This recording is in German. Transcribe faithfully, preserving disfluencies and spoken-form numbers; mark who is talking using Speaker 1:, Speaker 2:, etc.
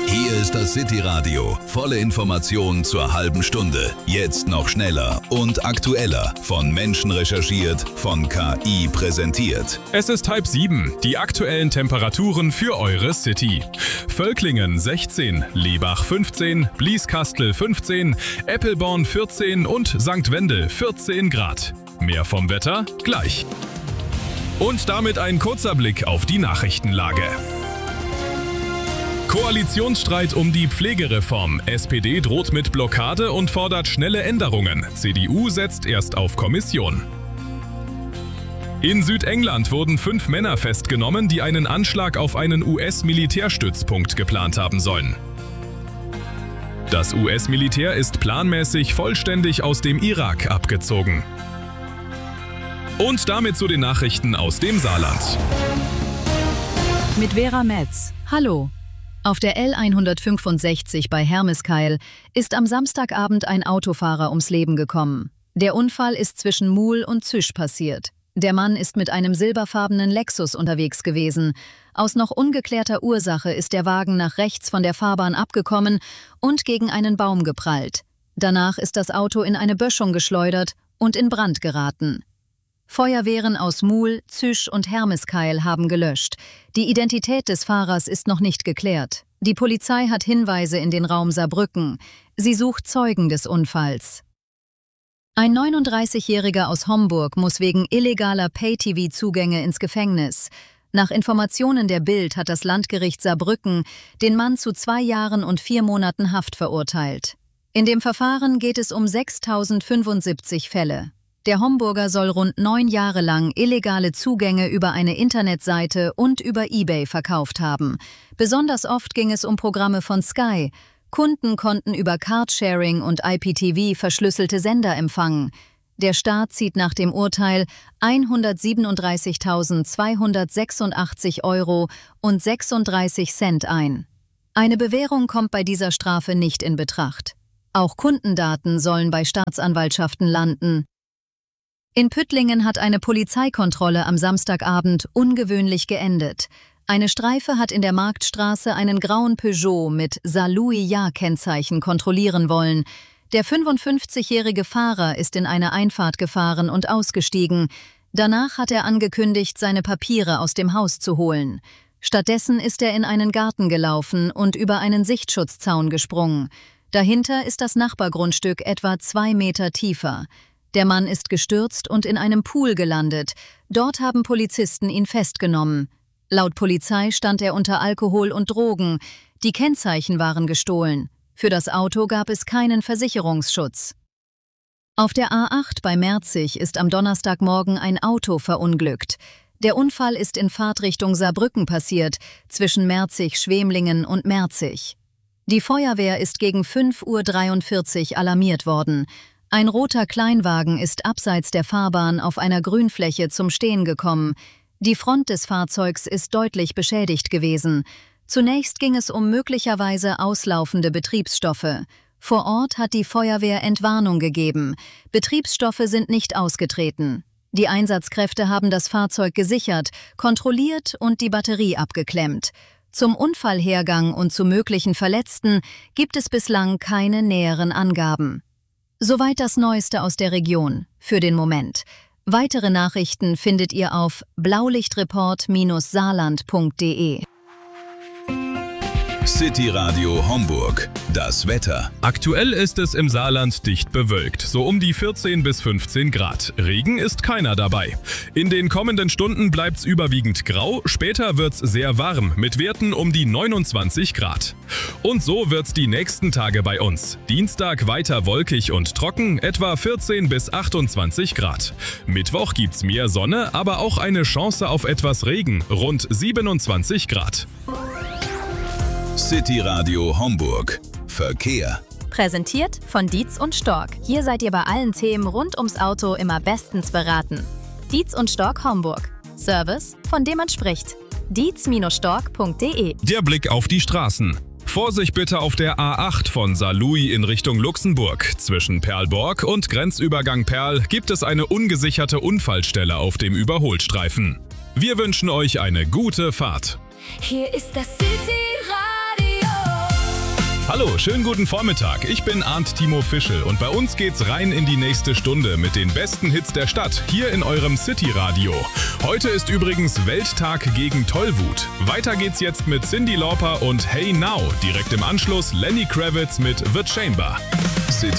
Speaker 1: Hier ist das City Radio. Volle Informationen zur halben Stunde. Jetzt noch schneller und aktueller. Von Menschen recherchiert, von K I präsentiert.
Speaker 2: Es ist halb sieben. Die aktuellen Temperaturen für eure City. Völklingen sechzehn, Lebach fünfzehn, Blieskastel fünfzehn, Eppelborn vierzehn und Sankt Wendel vierzehn Grad. Mehr vom Wetter gleich. Und damit ein kurzer Blick auf die Nachrichtenlage. Koalitionsstreit um die Pflegereform. S P D droht mit Blockade und fordert schnelle Änderungen. C D U setzt erst auf Kommission. In Südengland wurden fünf Männer festgenommen, die einen Anschlag auf einen U S-Militärstützpunkt geplant haben sollen. Das U S-Militär ist planmäßig vollständig aus dem Irak abgezogen. Und damit zu den Nachrichten aus dem Saarland.
Speaker 3: Mit Vera Metz. Hallo. Auf der L hundertfünfundsechzig bei Hermeskeil ist am Samstagabend ein Autofahrer ums Leben gekommen. Der Unfall ist zwischen Muhl und Züsch passiert. Der Mann ist mit einem silberfarbenen Lexus unterwegs gewesen. Aus noch ungeklärter Ursache ist der Wagen nach rechts von der Fahrbahn abgekommen und gegen einen Baum geprallt. Danach ist das Auto in eine Böschung geschleudert und in Brand geraten. Feuerwehren aus Muhl, Züsch und Hermeskeil haben gelöscht. Die Identität des Fahrers ist noch nicht geklärt. Die Polizei hat Hinweise in den Raum Saarbrücken. Sie sucht Zeugen des Unfalls. Ein neununddreißigjähriger aus Homburg muss wegen illegaler Pay-T V-Zugänge ins Gefängnis. Nach Informationen der Bild hat das Landgericht Saarbrücken den Mann zu zwei Jahren und vier Monaten Haft verurteilt. In dem Verfahren geht es um sechstausendfünfundsiebzig Fälle. Der Homburger soll rund neun Jahre lang illegale Zugänge über eine Internetseite und über eBay verkauft haben. Besonders oft ging es um Programme von Sky. Kunden konnten über Cardsharing und I P T V verschlüsselte Sender empfangen. Der Staat zieht nach dem Urteil hundertsiebenunddreißigtausendzweihundertsechsundachtzig Euro und sechsunddreißig Cent ein. Eine Bewährung kommt bei dieser Strafe nicht in Betracht. Auch Kundendaten sollen bei Staatsanwaltschaften landen. In Püttlingen hat eine Polizeikontrolle am Samstagabend ungewöhnlich geendet. Eine Streife hat in der Marktstraße einen grauen Peugeot mit Saarlouis-Ja-Kennzeichen kontrollieren wollen. Der fünfundfünfzigjährige Fahrer ist in eine Einfahrt gefahren und ausgestiegen. Danach hat er angekündigt, seine Papiere aus dem Haus zu holen. Stattdessen ist er in einen Garten gelaufen und über einen Sichtschutzzaun gesprungen. Dahinter ist das Nachbargrundstück etwa zwei Meter tiefer. Der Mann ist gestürzt und in einem Pool gelandet. Dort haben Polizisten ihn festgenommen. Laut Polizei stand er unter Alkohol und Drogen. Die Kennzeichen waren gestohlen. Für das Auto gab es keinen Versicherungsschutz. Auf der A acht bei Merzig ist am Donnerstagmorgen ein Auto verunglückt. Der Unfall ist in Fahrtrichtung Saarbrücken passiert, zwischen Merzig-Schwemlingen und Merzig. Die Feuerwehr ist gegen fünf Uhr dreiundvierzig alarmiert worden. Ein roter Kleinwagen ist abseits der Fahrbahn auf einer Grünfläche zum Stehen gekommen. Die Front des Fahrzeugs ist deutlich beschädigt gewesen. Zunächst ging es um möglicherweise auslaufende Betriebsstoffe. Vor Ort hat die Feuerwehr Entwarnung gegeben. Betriebsstoffe sind nicht ausgetreten. Die Einsatzkräfte haben das Fahrzeug gesichert, kontrolliert und die Batterie abgeklemmt. Zum Unfallhergang und zu möglichen Verletzten gibt es bislang keine näheren Angaben. Soweit das Neueste aus der Region, für den Moment. Weitere Nachrichten findet ihr auf blaulichtreport Bindestrich saarland punkt de.
Speaker 1: City Radio Homburg. Das Wetter.
Speaker 2: Aktuell ist es im Saarland dicht bewölkt, so um die vierzehn bis fünfzehn Grad. Regen ist keiner dabei. In den kommenden Stunden bleibt's überwiegend grau, später wird's sehr warm, mit Werten um die neunundzwanzig Grad. Und so wird's die nächsten Tage bei uns. Dienstag weiter wolkig und trocken, etwa vierzehn bis achtundzwanzig Grad. Mittwoch gibt's mehr Sonne, aber auch eine Chance auf etwas Regen, rund siebenundzwanzig Grad.
Speaker 1: City Radio Homburg. Verkehr.
Speaker 4: Präsentiert von Dietz und Stork. Hier seid ihr bei allen Themen rund ums Auto immer bestens beraten. Dietz und Stork Homburg. Service, von dem man spricht. dietz Bindestrich stork punkt de.
Speaker 2: Der Blick auf die Straßen. Vorsicht bitte auf der A acht von Saarlouis in Richtung Luxemburg. Zwischen Perlborg und Grenzübergang Perl gibt es eine ungesicherte Unfallstelle auf dem Überholstreifen. Wir wünschen euch eine gute Fahrt.
Speaker 5: Hier ist das City Radio.
Speaker 2: Hallo, schönen guten Vormittag. Ich bin Arndt Timo Fischel und bei uns geht's rein in die nächste Stunde mit den besten Hits der Stadt hier in eurem City-Radio. Heute ist übrigens Welttag gegen Tollwut. Weiter geht's jetzt mit Cyndi Lauper und Hey Now. Direkt im Anschluss Lenny Kravitz mit The Chamber.
Speaker 1: City